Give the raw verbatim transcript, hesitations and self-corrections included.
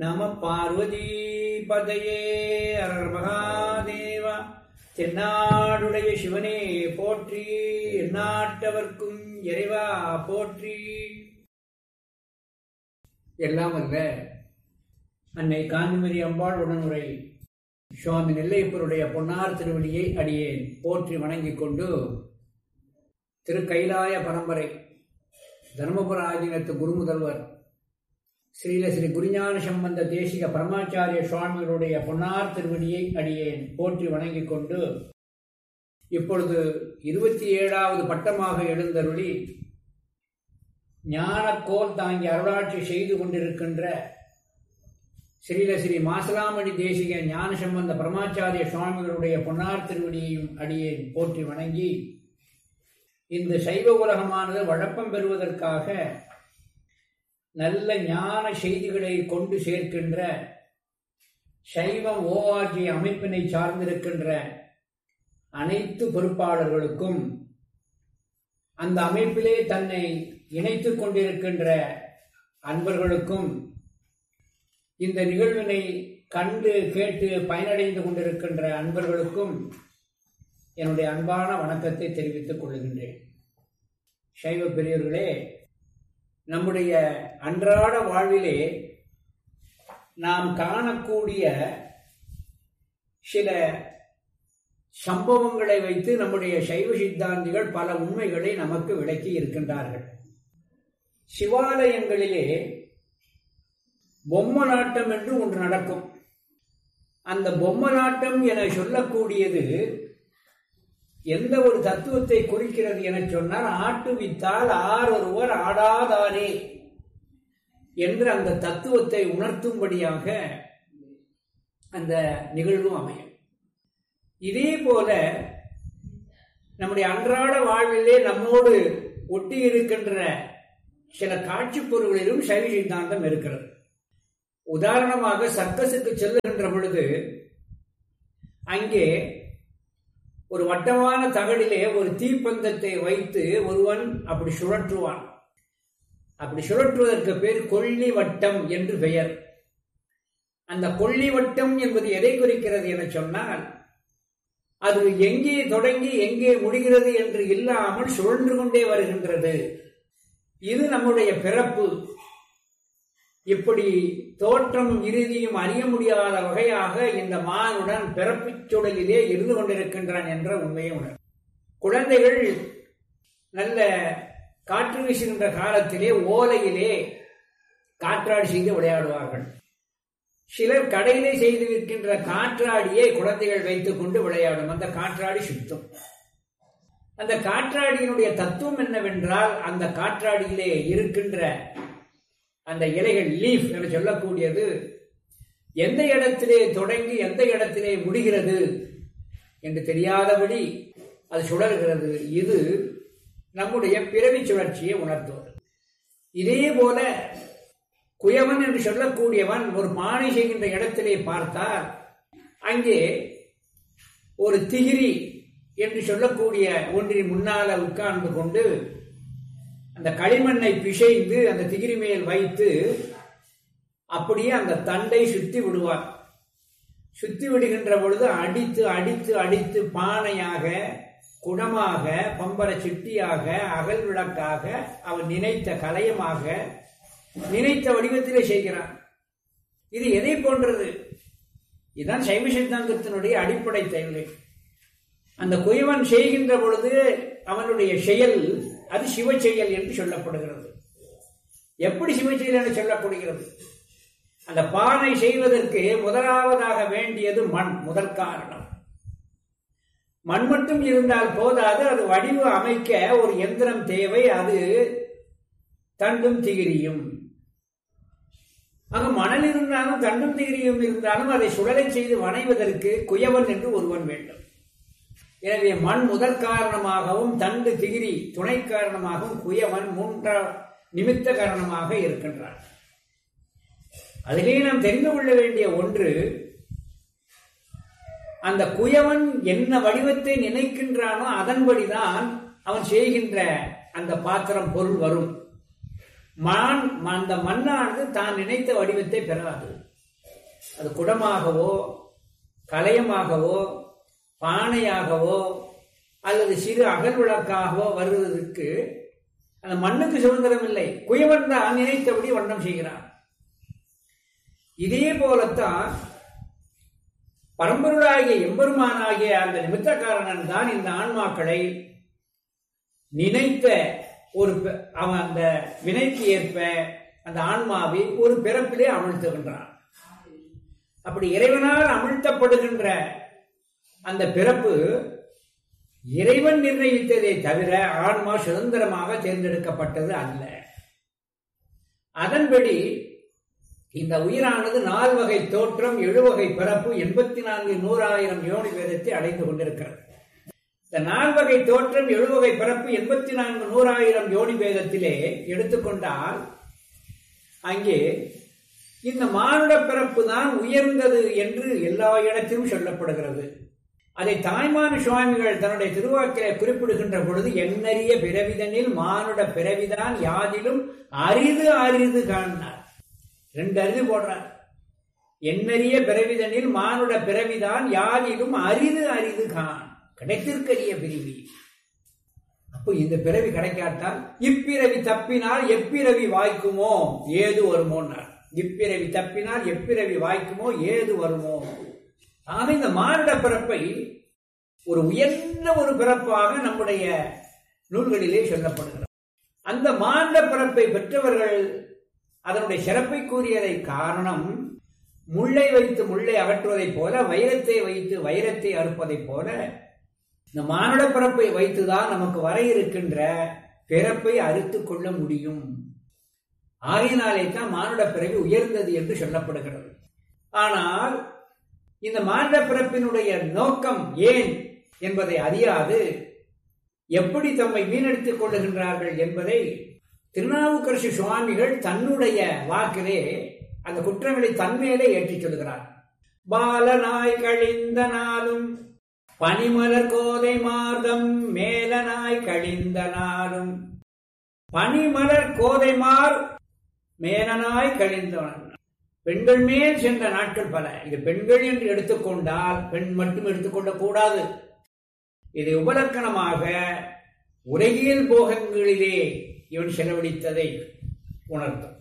நம பார்வதி பதையே அரர் மகாதேவா. தென்னாடுடைய சிவனே போற்றி, எந்நாட்டவர்க்கும் இறைவா போற்றி. எல்லாம் அல்ல அன்னை காந்திமதி அம்பாள் உடனுரை சுவாமி நெல்லையப்பருடைய பொன்னார் திருவடியை அடியேன் போற்றி வணங்கிக் கொண்டு, திருக்கைலாய பரம்பரை தர்மபுர ஆதீனத்து குருமுதல்வர் ஸ்ரீல ஸ்ரீ குருஞான சம்பந்த தேசிக பரமாச்சாரிய சுவாமிகளுடைய பொன்னார் திருவடியை அடியேன் போற்றி வணங்கிக் கொண்டு, இப்பொழுது இருபத்தி ஏழாவது பட்டமாக எழுந்தருளி ஞானக்கோல் தாங்கி அருளாட்சி செய்து கொண்டிருக்கின்ற ஸ்ரீல ஸ்ரீ மாசலாமணி தேசிக ஞான சம்பந்த பரமாச்சாரிய சுவாமிகளுடைய பொன்னார் திருவடியையும் அடியேன் போற்றி வணங்கி, இந்த சைவ உலகமானது வழப்பம் பெறுவதற்காக நல்ல ஞான செய்திகளை கொண்டு சேர்க்கின்ற சைவம் ஓஆர்ஜி அமைப்பினை சார்ந்திருக்கின்ற அனைத்து பொறுப்பாளர்களுக்கும், அந்த அமைப்பிலே தன்னை இணைத்துக் கொண்டிருக்கின்ற அன்பர்களுக்கும், இந்த நிகழ்வினை கண்டு கேட்டு பயனடைந்து கொண்டிருக்கின்ற அன்பர்களுக்கும் என்னுடைய அன்பான வணக்கத்தை தெரிவித்துக் கொள்கின்றேன். சைவ பெரியவர்களே, நம்முடைய அன்றாட வாழ்விலே நாம் காணக்கூடிய சில சம்பவங்களை வைத்து நம்முடைய சைவ சித்தாந்திகள் பல உண்மைகளை நமக்கு விளக்கி இருக்கின்றார்கள். சிவாலயங்களிலே பொம்மலாட்டம் என்று ஒன்று நடக்கும். அந்த பொம்மலாட்டம் என சொல்லக்கூடியது எந்த ஒரு தத்துவத்தை குறிக்கிறது என சொன்னால், ஆட்டுவித்தால் ஆர் ஒருவர் ஆடாதாரே என்று அந்த தத்துவத்தை உணர்த்தும்படியாக அந்த நிகழ்வும் அமையும். இதே போல நம்முடைய அன்றாட வாழ்விலே நம்மோடு ஒட்டி இருக்கின்ற சில காட்சி பொருள்களிலும் சைவ சித்தாந்தம் இருக்கிறது. உதாரணமாக, சர்க்கஸுக்கு செல்லுகின்ற பொழுது அங்கே ஒரு வட்டமான தகடிலே ஒரு தீப்பந்தத்தை வைத்து ஒருவன் அப்படி சுழற்றுவான். அப்படி சுழற்றுவதற்கு பேர் கொள்ளி வட்டம் என்று பெயர். அந்த கொள்ளி வட்டம் என்பது எதை குறிக்கிறது என சொன்னால், அது எங்கே தொடங்கி எங்கே முடிகிறது என்று இல்லாமல் சுழன்று கொண்டே வருகின்றது. இது நம்முடைய பிறப்பு. இப்படி தோற்றம் இறுதியும் அறிய முடியாத வகையாக இந்த மானுடன் பிறப்புச் சூழலிலே இருந்து கொண்டிருக்கின்றான் என்ற உண்மையை உணர். குழந்தைகள் நல்ல காற்று வீசுகின்ற காலத்திலே ஓலையிலே காற்றாடி செய்து விளையாடுவார்கள். சிலர் கடையிலே செய்து விற்கின்ற காற்றாடியை குழந்தைகள் வைத்துக் கொண்டு விளையாடும். அந்த காற்றாடி சுத்தம். அந்த காற்றாடியினுடைய தத்துவம் என்னவென்றால், அந்த காற்றாடியிலே இருக்கின்ற அந்த இலைகள், லீஃப் என்று சொல்லக்கூடியது, எந்த இடத்திலே தொடங்கி எந்த இடத்திலே முடிகிறது என்று தெரியாதபடி அது சுழல்கிறது. இது நம்முடைய பிறவி சுழற்சியை உணர்த்துவது. இதே போல குயவன் என்று சொல்லக்கூடியவன் ஒரு பானை செய்கின்ற இடத்திலே பார்த்தால், அங்கே ஒரு திகிரி என்று சொல்லக்கூடிய ஒன்றின் முன்னால உட்கார்ந்து கொண்டு அந்த களிமண்ணை பிசைந்து அந்த திகிரி மேல் வைத்து அப்படியே அந்த தண்டை சுத்தி விடுவார். சுத்தி விடுகின்ற பொழுது அடித்து அடித்து அடித்து பானையாக, குடமாக, பம்பர சிட்டியாக, அகல் விளக்காக, அவன் நினைத்த கலையமாக, நினைத்த வடிவத்திலே செய்கிறான். இது எதை போன்றது? இதுதான் சைவ சித்தாந்தத்தினுடைய அடிப்படை தேவை. அந்த குயவன் செய்கின்ற பொழுது அவனுடைய செயல் அது சிவ செயல் என்று சொல்லப்படுகிறது. எப்படி சிவ செயல் என்று சொல்லப்படுகிறது? அந்த பானை செய்வதற்கு முதலாவதாக வேண்டியது மண். முதல் காரணம். மண் மட்டும் இருந்தால் போதாது, அது வடிவு அமைக்க ஒரு எந்திரம் தேவை. அது தண்டும் திகிரியும். அங்கு மணல் இருந்தாலும் தண்டும் திகிரியும் இருந்தாலும் அதை சுடலை செய்து வணைவதற்கு குயவன் என்று ஒருவன் வேண்டும். எனவே மண் முதல் காரணமாகவும் தண்டு திகிரி துணை காரணமாகவும் குயவன் மூன்றாம் நிமித்த காரணமாக இருக்கின்றான். அதிலே நாம் தெரிந்து கொள்ள வேண்டிய ஒன்று, அந்த குயவன் என்ன வடிவத்தை நினைக்கின்றானோ அதன்படிதான் அவன் செய்கின்ற அந்த பாத்திரம் பொருள் வரும். மான் அந்த மண்ணானது தான் நினைத்த வடிவத்தை பெறாது. அது குடமாகவோ கலயமாகவோ பானையாகவோ அல்லது சிறு அகல் விளக்காகவோ வருவதற்கு அந்த மண்ணுக்கு சுதந்திரம் இல்லை. குயவன் தான் நினைத்தபடி வண்ணம் செய்கிறான். இதே போலத்தான் பரம்பொருளாகிய எம்பெருமானாகிய அந்த நிமித்தக்காரனன் தான் இந்த ஆன்மாக்களை நினைத்த ஒரு அவன் அந்த வினைக்கு ஏற்ப அந்த ஆன்மாவை ஒரு பிறப்பிலே அமிழ்த்துகின்றான். அப்படி இறைவனால் அமிழ்த்தப்படுகின்ற அந்த பிறப்பு இறைவன் நிர்ணயித்ததை தவிர ஆன்மா சுதந்திரமாக தேர்ந்தெடுக்கப்பட்டது அல்ல. அதன்படி இந்த உயிரானது நால்வகை தோற்றம், எழுவகை பிறப்பு, எண்பத்தி நான்கு நூறாயிரம் யோனி வேதத்தை அடைந்து கொண்டிருக்கிறது. இந்த நால்வகை தோற்றம், எழுவகை பிறப்பு, எண்பத்தி நான்கு நூறாயிரம் யோனி வேதத்திலே எடுத்துக்கொண்டால் அங்கே இந்த மானுட பிறப்பு தான் உயர்ந்தது என்று எல்லா இடத்திலும் சொல்லப்படுகிறது. அதை தாய்மான சுவாமிகள் தன்னுடைய திருவாக்கிலே குறிப்பிடுகின்ற பொழுது, எண்ணறிய பிறவிதனில் மானுட பிறவிதான் யாதிலும் அரிது அரிது காணார். ரெண்டு அரிது போடுறார். எண்ணறிய பிறவிதனில் மானுட பிறவிதான் யாதிலும் அரிது அரிது காண், கிடைத்திருக்கரிய பிரிவி. அப்போ இந்த பிறவி கிடைக்காட்டால் இப்பிறவி தப்பினால் எப்பிறவி வாய்க்குமோ ஏது வருமோன்னார். இப்பிறவி தப்பினால் எப்பிறவி வாய்க்குமோ ஏது வருமோ. ஆக இந்த மானுட பிறப்பை ஒரு உயர்ந்த ஒரு பிறப்பாக நம்முடைய நூல்களிலே சொல்லப்படுகிறது. அந்த மானுட பிறப்பை பெற்றவர்கள் அதனுடைய சிறப்பை கூறியதை காரணம், முள்ளை வைத்து முள்ளை அகற்றுவதைப் போல, வைரத்தை வைத்து வைரத்தை அறுப்பதைப் போல இந்த மானுட பிறப்பை வைத்துதான் நமக்கு வர இருக்கின்ற பிறப்பை அறுத்து கொள்ள முடியும். ஆகையினாலே தான் மானுட பிறவி உயர்ந்தது என்று சொல்லப்படுகிறது. ஆனால் இந்த மானுட பிறப்பினுடைய நோக்கம் ஏன் என்பதை அறியாது எப்படி தம்மை வீணடித்துக் கொள்ளுகின்றார்கள் என்பதை திருநாவுக்கரசு சுவாமிகள் தன்னுடைய வாக்கிலே அந்த குற்றங்களை தன்மையிலே ஏற்றிச் சொல்கிறார். பாலனாய் கழிந்த நாளும் பனிமலர் கோதை மார்தம் மேலனாய் கழிந்த நாளும். பனிமலர் கோதைமார் மேலனாய் கழிந்தவன். பெண்கள் மேல் சென்ற நாட்கள் பல. இது பெண்கள் என்று எடுத்துக்கொண்டால் பெண் மட்டும் எடுத்துக்கொள்ள கூடாது. இதை உபலக்கணமாக உலகியல் போகங்களிலே இவன் செலவழித்ததை உணர்த்தும்.